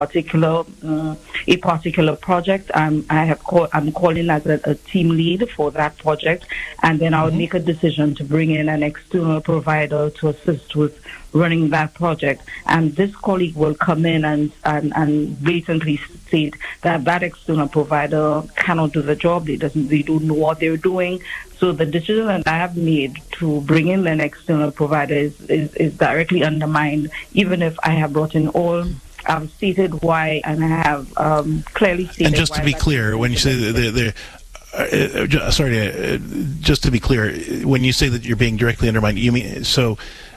particular project. I'm calling as a team lead for that project, and then I would make a decision to bring in an external provider to assist with running that project. And this colleague will come in and blatantly state that that external provider cannot do the job. They don't know what they're doing. So the decision that I have made to bring in an external provider is directly undermined, even if I have brought in all. I've stated why, and I have clearly stated. And just to be clear, when you say just to be clear, when you say that you're being directly undermined, you mean so?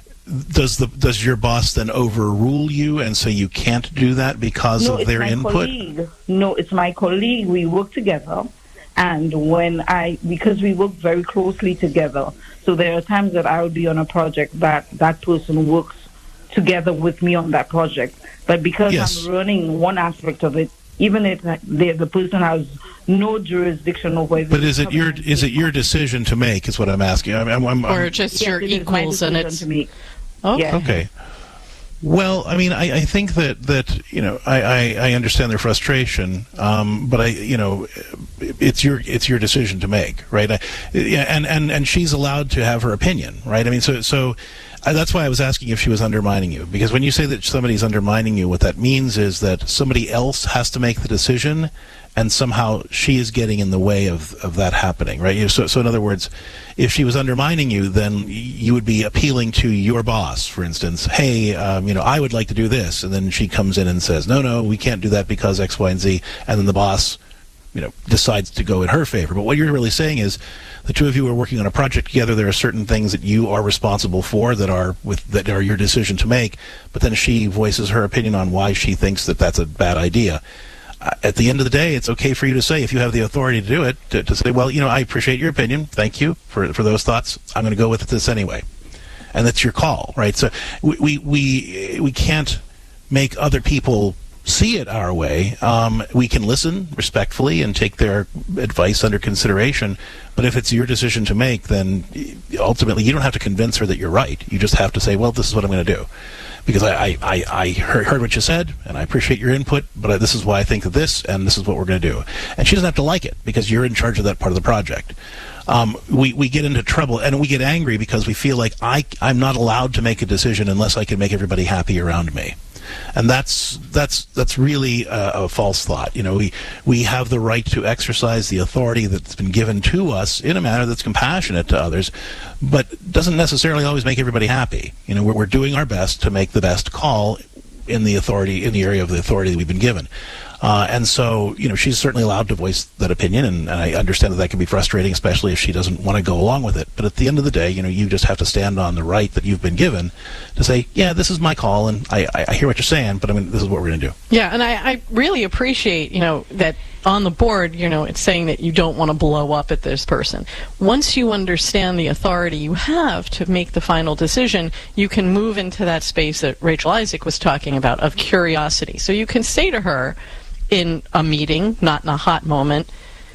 Does your boss then overrule you and say you can't do that because of their input? No, it's my colleague. We work together, and because we work very closely together, so there are times that I would be on a project that person works together with me on that project. But because I'm running one aspect of it, even if the person has no jurisdiction over it. But is it your decision to make? Is what I'm asking. Or just your equals, and it's to make. Oh, yeah. Okay. Well, I mean, I think that I understand their frustration, but it's your decision to make, right? And she's allowed to have her opinion, right? I mean, so that's why I was asking if she was undermining you, because when you say that somebody's undermining you, what that means is that somebody else has to make the decision, and somehow she is getting in the way of that happening, right? So in other words, if she was undermining you, then you would be appealing to your boss, for instance. Hey, I would like to do this, and then she comes in and says, no, we can't do that because X, Y, and Z, and then the boss, decides to go in her favor. But what you're really saying is, the two of you are working on a project together. There are certain things that you are responsible for that are your decision to make. But then she voices her opinion on why she thinks that that's a bad idea. At the end of the day, it's okay for you to say, if you have the authority to do it, to say, well, I appreciate your opinion. Thank you for those thoughts. I'm going to go with this anyway. And that's your call, right? So we can't make other people see it our way. We can listen respectfully and take their advice under consideration. But if it's your decision to make, then ultimately you don't have to convince her that you're right. You just have to say, well, this is what I'm going to do. Because I heard what you said, and I appreciate your input, but this is why I think of this, and this is what we're going to do. And she doesn't have to like it, because you're in charge of that part of the project. We get into trouble, and we get angry because we feel like I'm not allowed to make a decision unless I can make everybody happy around me. And that's really a false thought. We have the right to exercise the authority that's been given to us in a manner that's compassionate to others, but doesn't necessarily always make everybody happy. We're doing our best to make the best call in the area of the authority that we've been given. And so, she's certainly allowed to voice that opinion, and I understand that can be frustrating, especially if she doesn't want to go along with it. But at the end of the day, you just have to stand on the right that you've been given to say, yeah, this is my call, and I hear what you're saying, but this is what we're going to do. Yeah, and I really appreciate, that on the board, it's saying that you don't want to blow up at this person. Once you understand the authority you have to make the final decision, you can move into that space that Rachel Isaac was talking about, of curiosity. So you can say to her, in a meeting, not in a hot moment,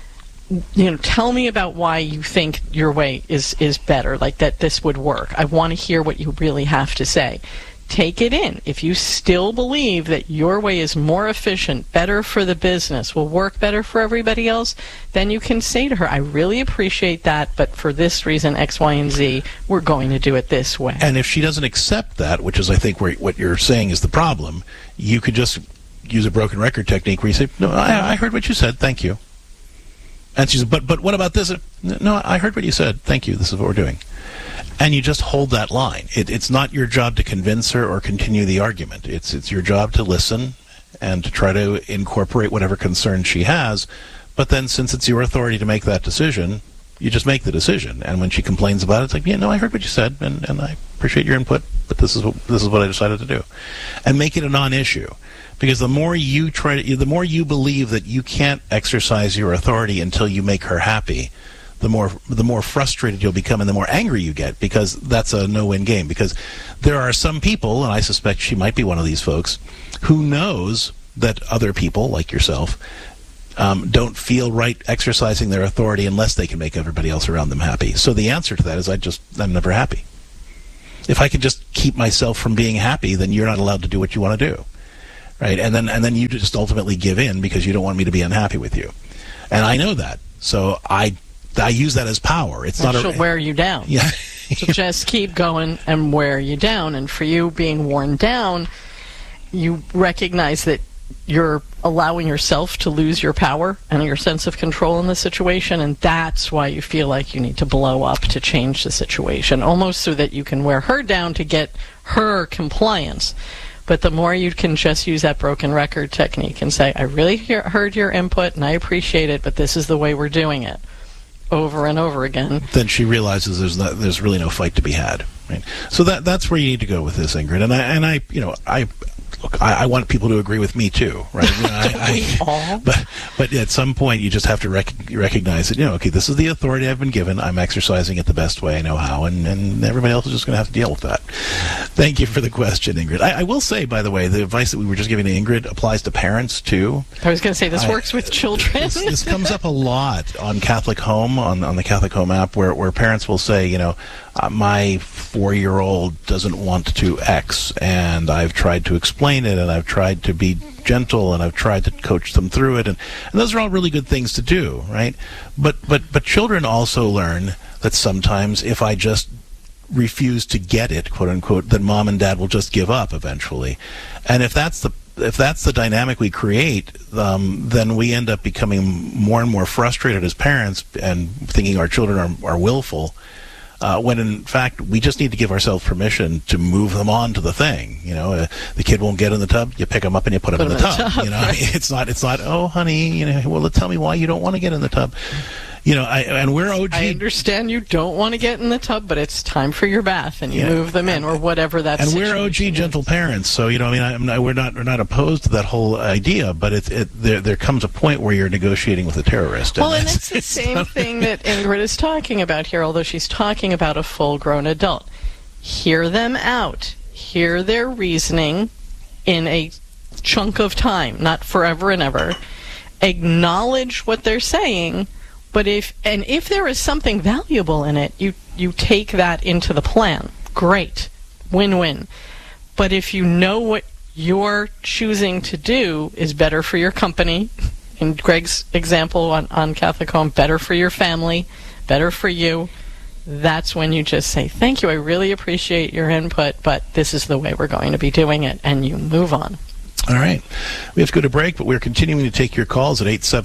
tell me about why you think your way is better, like that this would work. I want to hear what you really have to say. Take it in. If you still believe that your way is more efficient, better for the business, will work better for everybody else, then you can say to her, I really appreciate that, but for this reason, X, Y, and Z, we're going to do it this way. And if she doesn't accept that, which is, I think, what you're saying is the problem, you could just use a broken record technique where you say, no, I heard what you said, thank you. And she says, but what about this? No, I heard what you said, thank you, this is what we're doing. And you just hold that line. It's not your job to convince her or continue the argument. It's your job to listen and to try to incorporate whatever concerns she has. But then, since it's your authority to make that decision, you just make the decision. And when she complains about it, it's like, yeah, no, I heard what you said, and I appreciate your input, but this is what I decided to do. And make it a non-issue. Because the more you believe that you can't exercise your authority until you make her happy, the more frustrated you'll become, and the more angry you get, because that's a no-win game. Because there are some people, and I suspect she might be one of these folks, who knows that other people, like yourself, don't feel right exercising their authority unless they can make everybody else around them happy. So the answer to that is I'm never happy. If I can just keep myself from being happy, then you're not allowed to do what you want to do. right? And then you just ultimately give in because you don't want me to be unhappy with you. And I know that. So I use that as power. It's not she'll wear you down. Yeah. So just keep going and wear you down. And for you being worn down, you recognize that you're allowing yourself to lose your power and your sense of control in the situation, and that's why you feel like you need to blow up to change the situation, almost so that you can wear her down to get her compliance. But the more you can just use that broken record technique and say, I really heard your input and I appreciate it, but this is the way we're doing it, over and over again, then she realizes there's really no fight to be had. Right? So that's where you need to go with this, Ingrid. And I want people to agree with me too, right? We all. But at some point, you just have to recognize that, okay, this is the authority I've been given. I'm exercising it the best way I know how, and everybody else is just going to have to deal with that. Thank you for the question, Ingrid. I will say, by the way, the advice that we were just giving to Ingrid applies to parents too. I was going to say this works with children. This comes up a lot on Catholic Home, on the Catholic Home app, where parents will say, my 4-year-old doesn't want to X, and I've tried to explain it, and I've tried to be gentle, and I've tried to coach them through it, and those are all really good things to do, right? But children also learn that sometimes if I just refuse to get it, quote unquote, then mom and dad will just give up eventually, and if that's the dynamic we create, then we end up becoming more and more frustrated as parents and thinking our children are willful. When in fact we just need to give ourselves permission to move them on to the thing. The kid won't get in the tub, you pick him up and you put him in the tub. Right. It's not. Oh, honey, well, tell me why you don't want to get in the tub. And we're OG. I understand you don't want to get in the tub, but it's time for your bath, and you move them in, or whatever that. And we're OG gentle parents, so we're not opposed to that whole idea, but there comes a point where you're negotiating with a terrorist. Well, and it's the same thing that Ingrid is talking about here, although she's talking about a full-grown adult. Hear them out. Hear their reasoning in a chunk of time, not forever and ever. Acknowledge what they're saying. But if there is something valuable in it, you take that into the plan. Great. Win-win. But if you know what you're choosing to do is better for your company, in Greg's example on Catholic Home, better for your family, better for you, that's when you just say, thank you, I really appreciate your input, but this is the way we're going to be doing it, and you move on. All right. We have to go to break, but we're continuing to take your calls at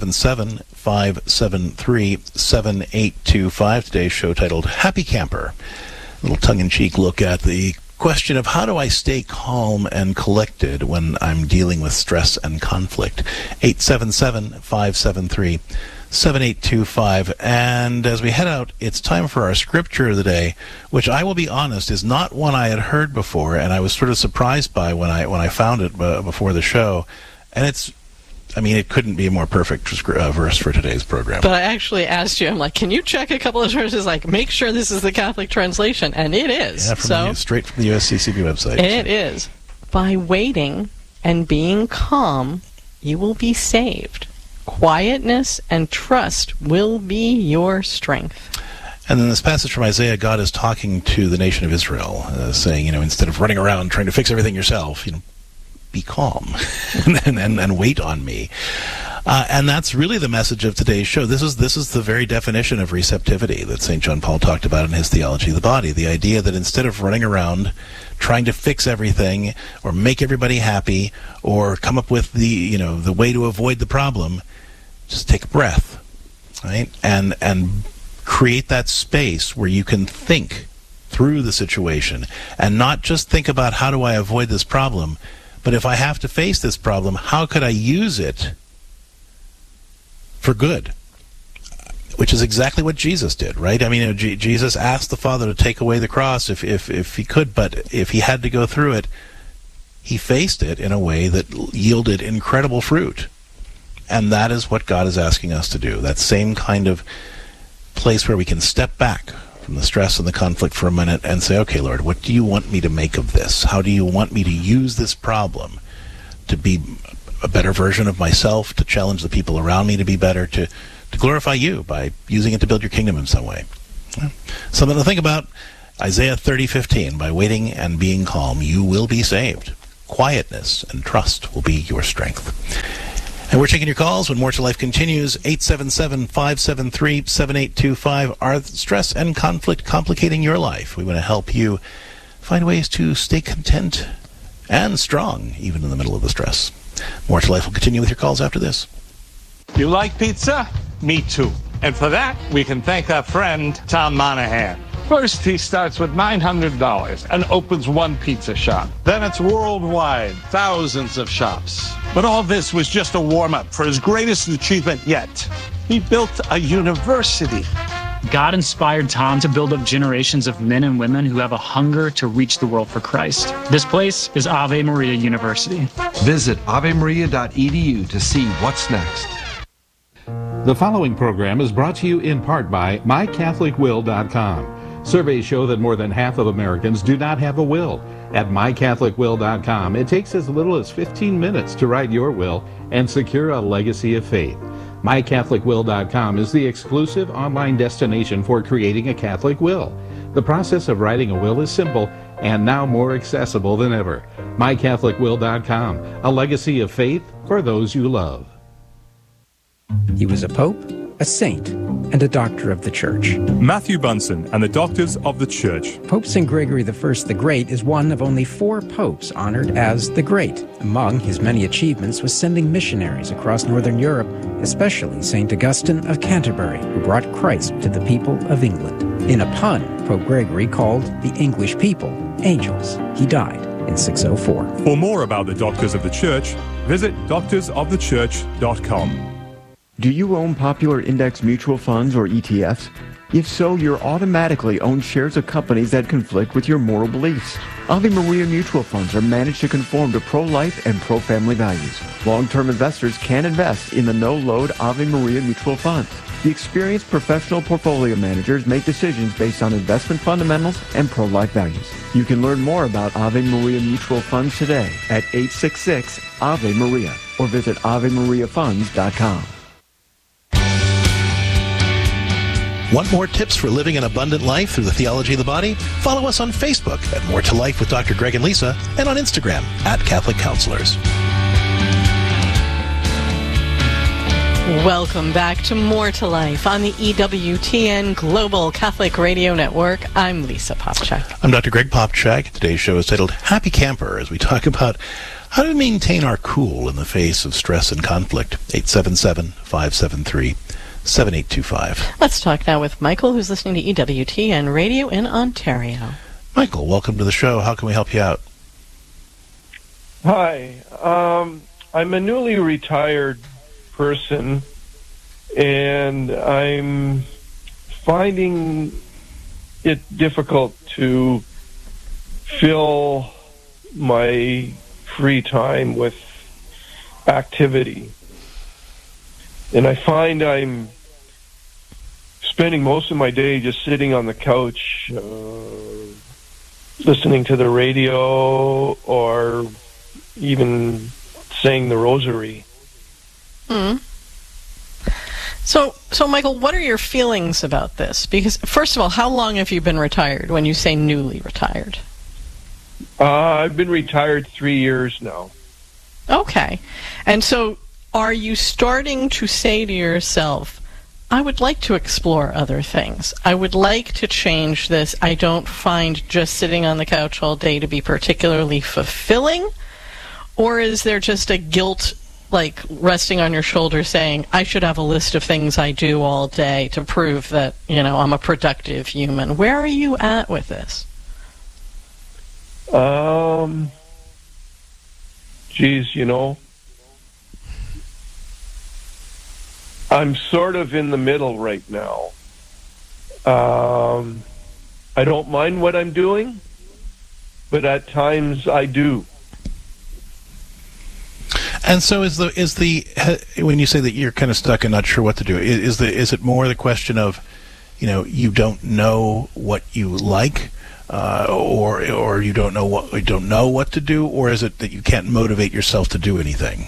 877-573-7825. Today's show titled Happy Camper. A little tongue-in-cheek look at the question of how do I stay calm and collected when I'm dealing with stress and conflict. 877-573-7825. And as we head out, it's time for our scripture of the day, which I will be honest is not one I had heard before, and I was sort of surprised by when I found it before the show. And it couldn't be a more perfect verse for today's program. But I actually asked you, I'm like, can you check a couple of verses, make sure this is the Catholic translation? And it is. Yeah, straight from the USCCB website. It is. By waiting and being calm, you will be saved. Quietness and trust will be your strength. And in this passage from Isaiah, God is talking to the nation of Israel, saying, instead of running around trying to fix everything yourself, be calm and wait on me. And that's really the message of today's show. This is the very definition of receptivity that St. John Paul talked about in his Theology of the Body. The idea that instead of running around trying to fix everything or make everybody happy or come up with the way to avoid the problem, just take a breath, right? And create that space where you can think through the situation and not just think about how do I avoid this problem, but if I have to face this problem, how could I use it for good? Which is exactly what Jesus did, right? Jesus asked the Father to take away the cross if he could, but if he had to go through it, he faced it in a way that yielded incredible fruit. And that is what God is asking us to do. That same kind of place where we can step back from the stress and the conflict for a minute and say, okay, Lord, what do you want me to make of this? How do you want me to use this problem to be a better version of myself, to challenge the people around me to be better, to glorify you by using it to build your kingdom in some way? Something to think about. Isaiah 30:15, by waiting and being calm, you will be saved. quietness and trust will be your strength. And we're taking your calls when More to Life continues. 877-573-7825. Are stress and conflict complicating your life? We want to help you find ways to stay content and strong, even in the middle of the stress. More to Life will continue with your calls after this. You like pizza? Me too. And for that, we can thank our friend, Tom Monahan. First, he starts with $900 and opens one pizza shop. Then it's worldwide, thousands of shops. But all this was just a warm-up for his greatest achievement yet. He built a university. God inspired Tom to build up generations of men and women who have a hunger to reach the world for Christ. This place is Ave Maria University. Visit avemaria.edu to see what's next. The following program is brought to you in part by MyCatholicWill.com. Surveys show that more than half of Americans do not have a will. At MyCatholicWill.com, it takes as little as 15 minutes to write your will and secure a legacy of faith. MyCatholicWill.com is the exclusive online destination for creating a Catholic will. The process of writing a will is simple and now more accessible than ever. MyCatholicWill.com, a legacy of faith for those you love. He was a pope, a saint, and a doctor of the Church. Matthew Bunsen and the Doctors of the Church. Pope St. Gregory I the Great is one of only 4 popes honored as the Great. Among his many achievements was sending missionaries across Northern Europe, especially St. Augustine of Canterbury, who brought Christ to the people of England. In a pun, Pope Gregory called the English people angels. He died in 604. For more about the Doctors of the Church, visit doctorsofthechurch.com. Do you own popular index mutual funds or ETFs? If so, you're automatically own shares of companies that conflict with your moral beliefs. Ave Maria mutual funds are managed to conform to pro-life and pro-family values. Long-term investors can invest in the no-load Ave Maria mutual funds. The experienced professional portfolio managers make decisions based on investment fundamentals and pro-life values. You can learn more about Ave Maria mutual funds today at 866 Ave Maria or visit AveMariaFunds.com. Want more tips for living an abundant life through the theology of the body? Follow us on Facebook at More to Life with Dr. Greg and Lisa, and on Instagram at Catholic Counselors. Welcome back to More to Life on the EWTN Global Catholic Radio Network. I'm Lisa Popchak. I'm Dr. Greg Popchak. Today's show is titled Happy Camper, as we talk about how to maintain our cool in the face of stress and conflict. 877-573-7825. Let's talk now with Michael, who's listening to EWTN Radio in Ontario. Michael, welcome to the show. How can we help you out? Hi. I'm a newly retired person, and I'm finding it difficult to fill my free time with activity. And I find I'm spending most of my day just sitting on the couch, listening to the radio, or even saying the rosary. So Michael, what are your feelings about this? Because, first of all, how long have you been retired when you say newly retired? I've been retired 3 years now. Okay. And so are you starting to say to yourself, I would like to explore other things. I would like to change this. I don't find just sitting on the couch all day to be particularly fulfilling? Or is there just a guilt like resting on your shoulder saying, I should have a list of things I do all day to prove that, I'm a productive human? Where are you at with this? I'm sort of in the middle right now. I don't mind what I'm doing, but at times I do. And so is the when you say that you're kind of stuck and not sure what to do, is it more the question of, you don't know what you like, or you don't know what to do, or is it that you can't motivate yourself to do anything?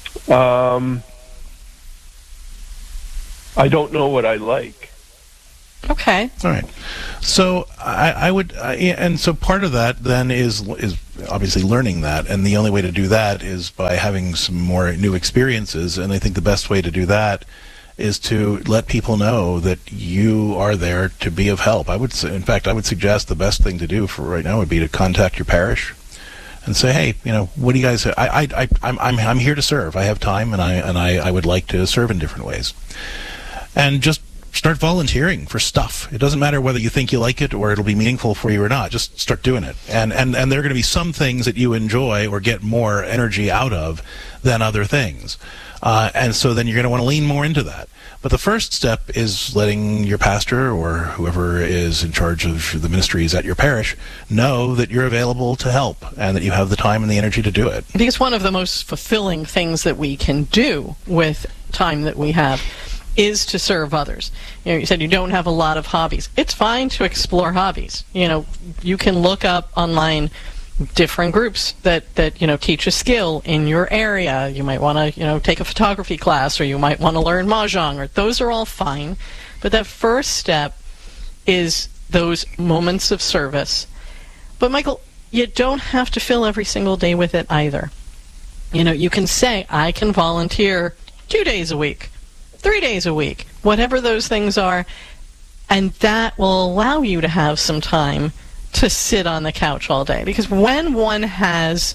I don't know what I like. Okay. All right. So I would, and so part of that then is obviously learning that, and the only way to do that is by having some more new experiences. And I think the best way to do that is to let people know that you are there to be of help. I would say, in fact, I would suggest the best thing to do for right now would be to contact your parish and say, hey, what do you guys? I'm here to serve. I have time, and I would like to serve in different ways, and just start volunteering for stuff. It doesn't matter whether you think you like it or it'll be meaningful for you or not. Just start doing it. And there are going to be some things that you enjoy or get more energy out of than other things. And so then you're going to want to lean more into that. But the first step is letting your pastor or whoever is in charge of the ministries at your parish know that you're available to help and that you have the time and the energy to do it. Because one of the most fulfilling things that we can do with time that we have is to serve others. You said you don't have a lot of hobbies. It's fine to explore hobbies. You can look up online different groups that teach a skill in your area. You might want to take a photography class, or you might want to learn mahjong, or those are all fine. But that first step is those moments of service. But Michael, you don't have to fill every single day with it either. You can say, I can volunteer 2 days a week, 3 days a week, whatever those things are, and that will allow you to have some time to sit on the couch all day. Because when one has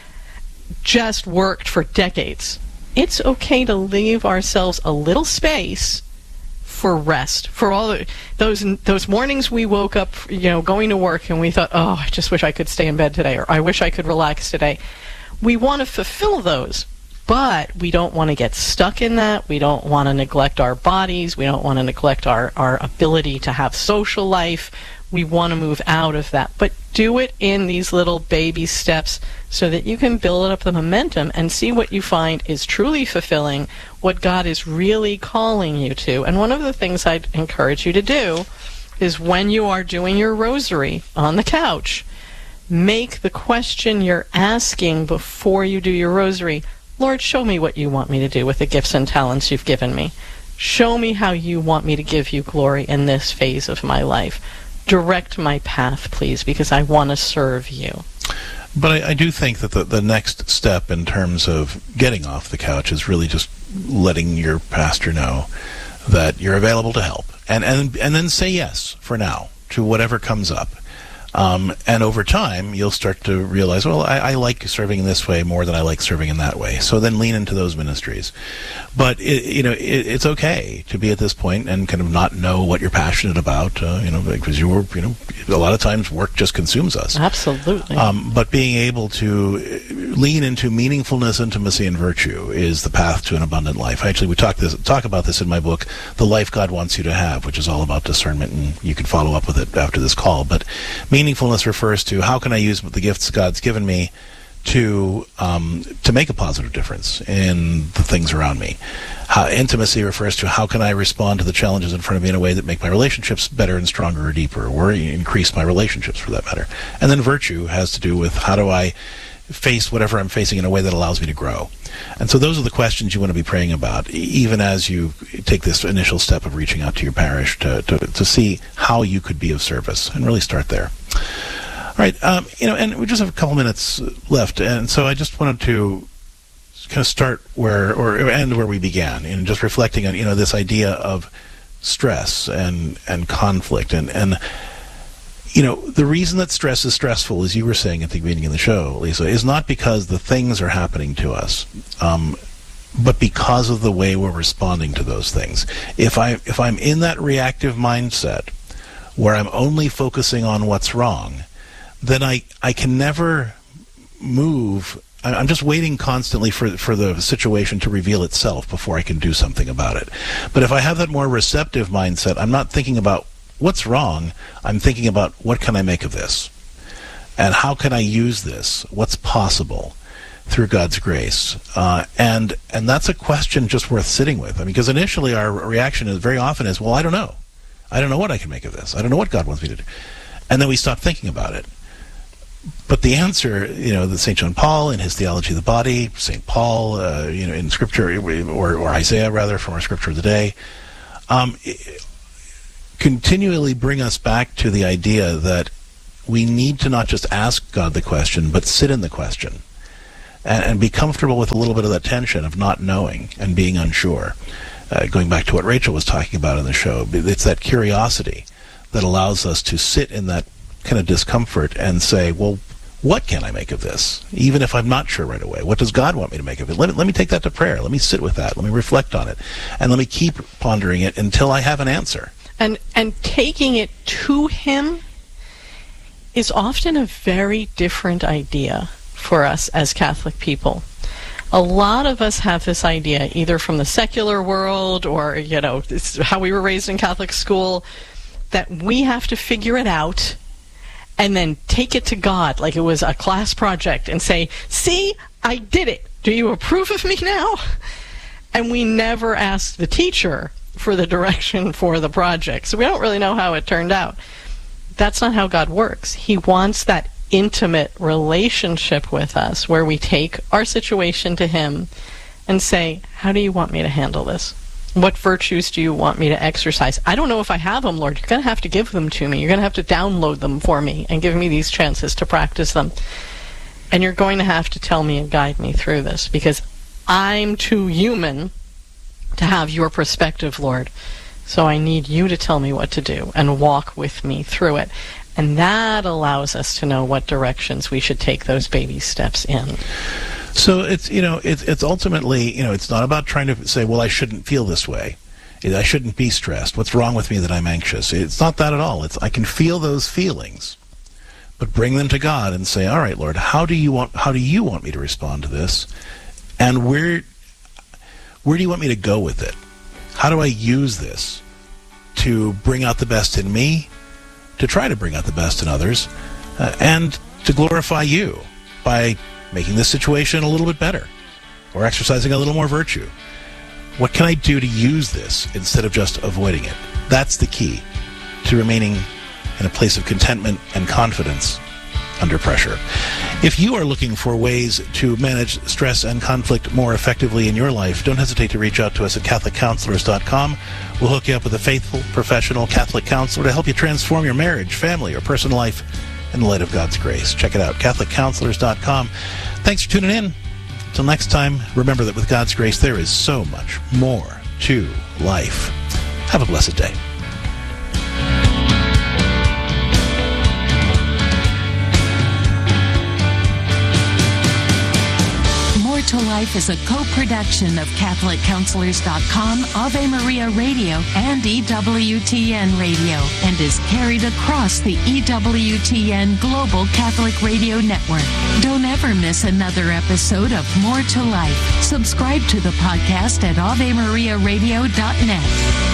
just worked for decades, it's okay to leave ourselves a little space for rest. For all those mornings we woke up, going to work, and we thought, oh, I just wish I could stay in bed today, or I wish I could relax today. We want to fulfill those. But we don't want to get stuck in that. We don't want to neglect our bodies. We don't want to neglect our ability to have social life. We want to move out of that. But do it in these little baby steps so that you can build up the momentum and see what you find is truly fulfilling, what God is really calling you to. And one of the things I'd encourage you to do is when you are doing your rosary on the couch, make the question you're asking before you do your rosary, Lord, show me what you want me to do with the gifts and talents you've given me. Show me how you want me to give you glory in this phase of my life. Direct my path, please, because I want to serve you. But I do think that the next step in terms of getting off the couch is really just letting your pastor know that you're available to help. And then say yes, for now, to whatever comes up. And over time, you'll start to realize, well, I like serving in this way more than I like serving in that way. So then lean into those ministries. But it's okay to be at this point and kind of not know what you're passionate about, because a lot of times work just consumes us. Absolutely. But being able to lean into meaningfulness, intimacy, and virtue is the path to an abundant life. Actually, we talk about this in my book, The Life God Wants You to Have, which is all about discernment, and you can follow up with it after this call. But meaningfulness refers to how can I use the gifts God's given me to make a positive difference in the things around me. Intimacy refers to how can I respond to the challenges in front of me in a way that make my relationships better and stronger or deeper, or increase my relationships for that matter. And then virtue has to do with how do I face whatever I'm facing in a way that allows me to grow. And so those are the questions you want to be praying about, even as you take this initial step of reaching out to your parish to see how you could be of service, and really start there. All right, and we just have a couple minutes left, and so I just wanted to kind of start or end where we began, in just reflecting on this idea of stress and conflict, and the reason that stress is stressful, as you were saying at the beginning of the show, Lisa, is not because the things are happening to us, but because of the way we're responding to those things. If I'm in that reactive mindset where I'm only focusing on what's wrong, then I can never move. I'm just waiting constantly for the situation to reveal itself before I can do something about it. But if I have that more receptive mindset, I'm not thinking about what's wrong, I'm thinking about what can I make of this? And how can I use this? What's possible through God's grace? And that's a question just worth sitting with. Because initially our reaction is very often is, well, I don't know. I don't know what I can make of this. I don't know what God wants me to do. And then we stop thinking about it. But the answer, that St. John Paul in his Theology of the Body, St. Paul, in Scripture, or Isaiah rather, from our Scripture of the day, continually bring us back to the idea that we need to not just ask God the question, but sit in the question and be comfortable with a little bit of that tension of not knowing and being unsure. Going back to what Rachel was talking about in the show, it's that curiosity that allows us to sit in that kind of discomfort and say, well, what can I make of this? Even if I'm not sure right away. What does God want me to make of it? Let me take that to prayer. Let me sit with that. Let me reflect on it. And let me keep pondering it until I have an answer. And taking it to Him is often a very different idea for us as Catholic people. A lot of us have this idea, either from the secular world or, this is how we were raised in Catholic school, that we have to figure it out and then take it to God like it was a class project and say, see, I did it. Do you approve of me now? And we never asked the teacher for the direction for the project. So we don't really know how it turned out. That's not how God works. He wants that intimate relationship with us where we take our situation to Him and say, how do you want me to handle this? What virtues do you want me to exercise? I don't know if I have them, Lord. You're going to have to give them to me. You're going to have to download them for me and give me these chances to practice them. And you're going to have to tell me and guide me through this because I'm too human to have your perspective, Lord. So I need you to tell me what to do and walk with me through it. And that allows us to know what directions we should take those baby steps in. So it's ultimately, it's not about trying to say, well, I shouldn't feel this way. I shouldn't be stressed. What's wrong with me that I'm anxious? It's not that at all. It's I can feel those feelings, but bring them to God and say, all right, Lord, how do you want me to respond to this? And where do you want me to go with it? How do I use this to bring out the best in me, to try to bring out the best in others, and to glorify you by making this situation a little bit better or exercising a little more virtue? What can I do to use this instead of just avoiding it? That's the key to remaining in a place of contentment and confidence under pressure. If you are looking for ways to manage stress and conflict more effectively in your life, don't hesitate to reach out to us at CatholicCounselors.com. We'll hook you up with a faithful, professional Catholic counselor to help you transform your marriage, family, or personal life in the light of God's grace. Check it out, CatholicCounselors.com. Thanks for tuning in. Until next time, remember that with God's grace, there is so much more to life. Have a blessed day. More to Life is a co-production of CatholicCounselors.com, Ave Maria Radio, and EWTN Radio, and is carried across the EWTN Global Catholic Radio Network. Don't ever miss another episode of More to Life. Subscribe to the podcast at AveMariaRadio.net.